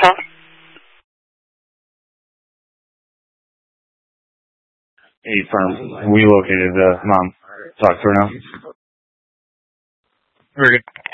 phone? Hey, firm. We located mom. Talk to her now. Very good.